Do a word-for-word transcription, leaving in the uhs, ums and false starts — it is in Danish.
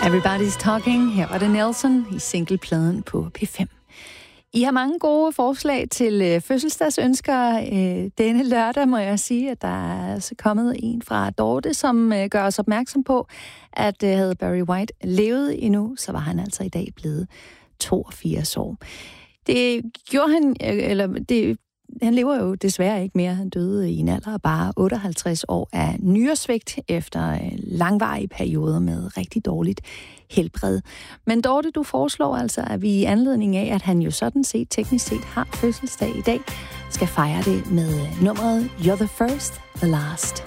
Everybody's Talking. Her var det Nelson i singlepladen på P fem. I har mange gode forslag til øh, fødselsdagsønsker øh, denne lørdag, må jeg sige, at der er altså kommet en fra Dorte, som øh, gør os opmærksom på, at øh, havde Barry White levet endnu, så var han altså i dag blevet toogfirs år. Det gjorde han, øh, eller det Han lever jo desværre ikke mere. Han døde i en alder af bare otteoghalvtreds år af nyresvigt efter langvarige perioder med rigtig dårligt helbred. Men Dorte, du foreslår altså, at vi i anledning af, at han jo sådan set teknisk set har fødselsdag i dag, skal fejre det med nummeret You're the First, the Last.